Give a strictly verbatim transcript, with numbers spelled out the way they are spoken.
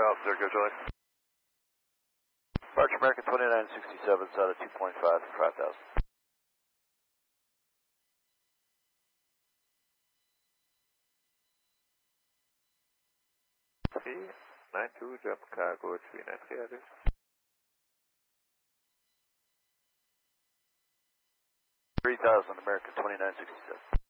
out, there goes Julie. Departure American twenty-nine sixty-seven, out of two point five for five thousand. nine two, jump cargo, three nine three, others. three thousand American twenty-nine sixty-seven.